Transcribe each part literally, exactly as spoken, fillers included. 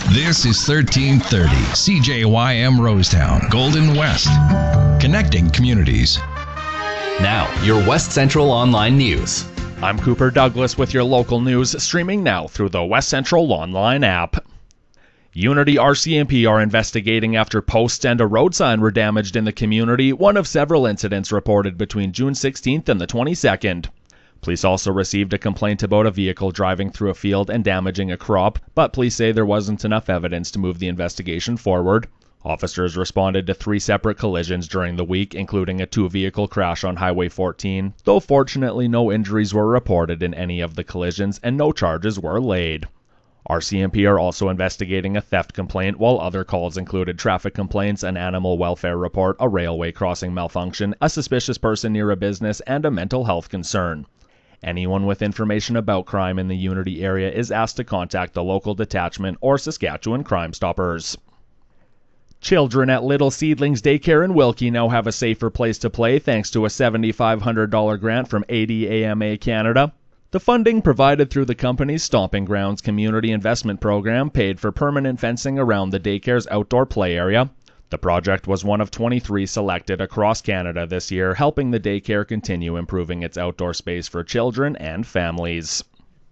This is thirteen thirty C J Y M Rosetown, Golden West, connecting communities. Now, your West Central Online News. I'm Cooper Douglas with your local news, streaming now through the West Central Online app. Unity R C M P are investigating after posts and a road sign were damaged in the community, one of several incidents reported between June sixteenth and the twenty-second. Police also received a complaint about a vehicle driving through a field and damaging a crop, but police say there wasn't enough evidence to move the investigation forward. Officers responded to three separate collisions during the week, including a two-vehicle crash on Highway fourteen, though fortunately no injuries were reported in any of the collisions and no charges were laid. R C M P are also investigating a theft complaint, while other calls included traffic complaints, an animal welfare report, a railway crossing malfunction, a suspicious person near a business, and a mental health concern. Anyone with information about crime in the Unity area is asked to contact the local detachment or Saskatchewan Crime Stoppers. Children at Little Seedlings Daycare in Wilkie now have a safer place to play thanks to a seven thousand five hundred dollars grant from A D A M A Canada. The funding provided through the company's Stomping Grounds Community Investment Program paid for permanent fencing around the daycare's outdoor play area. The project was one of twenty-three selected across Canada this year, helping the daycare continue improving its outdoor space for children and families.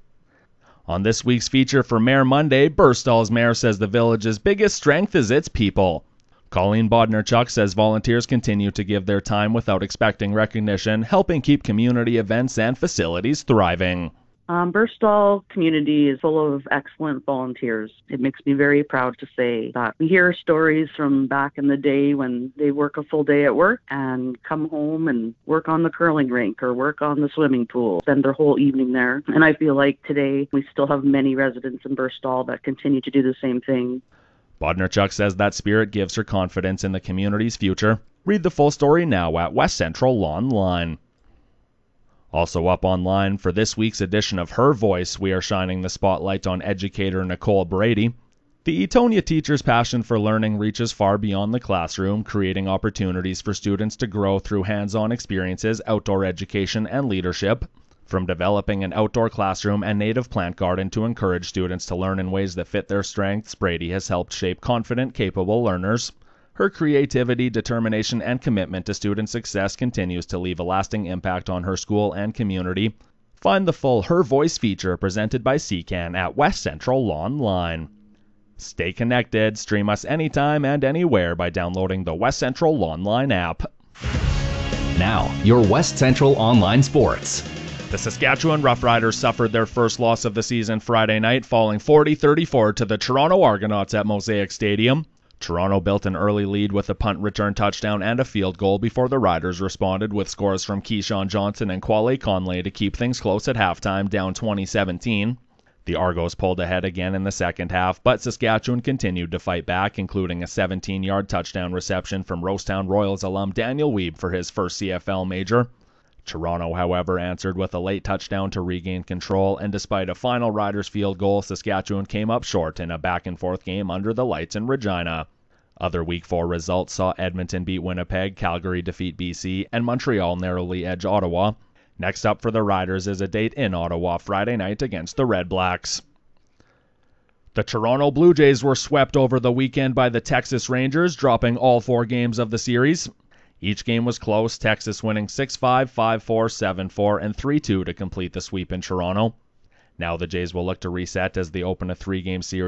On this week's feature for Mayor Monday, Burstall's mayor says the village's biggest strength is its people. Colleen Bodnar-Chuck says volunteers continue to give their time without expecting recognition, helping keep community events and facilities thriving. Um, Burstall community is full of excellent volunteers. It makes me very proud to say that we hear stories from back in the day when they work a full day at work and come home and work on the curling rink or work on the swimming pool, spend their whole evening there. And I feel like today we still have many residents in Burstall that continue to do the same thing. Bodnar-Chuck says that spirit gives her confidence in the community's future. Read the full story now at West Central Online. Also up online for this week's edition of Her Voice, we are shining the spotlight on educator Nicole Brady. The Etonia teacher's passion for learning reaches far beyond the classroom, creating opportunities for students to grow through hands-on experiences, outdoor education, and leadership. From developing an outdoor classroom and native plant garden to encourage students to learn in ways that fit their strengths, Brady has helped shape confident, capable learners. Her creativity, determination, and commitment to student success continues to leave a lasting impact on her school and community. Find the full Her Voice feature presented by C C A N at West Central Online. Stay connected, stream us anytime and anywhere by downloading the West Central Online app. Now, your West Central Online Sports. The Saskatchewan Roughriders suffered their first loss of the season Friday night, falling forty thirty-four to the Toronto Argonauts at Mosaic Stadium. Toronto built an early lead with a punt return touchdown and a field goal before the Riders responded with scores from Keyshawn Johnson and Quale Conley to keep things close at halftime, down twenty seventeen. The Argos pulled ahead again in the second half, but Saskatchewan continued to fight back, including a seventeen-yard touchdown reception from Rosetown Royals alum Daniel Wiebe for his first C F L major. Toronto, however, answered with a late touchdown to regain control, and despite a final Riders field goal, Saskatchewan came up short in a back-and-forth game under the lights in Regina. Other Week four results saw Edmonton beat Winnipeg, Calgary defeat B C, and Montreal narrowly edge Ottawa. Next up for the Riders is a date in Ottawa Friday night against the Red Blacks. The Toronto Blue Jays were swept over the weekend by the Texas Rangers, dropping all four games of the series. Each game was close, Texas winning six five, five four, seven four, and three two to complete the sweep in Toronto. Now the Jays will look to reset as they open a three-game series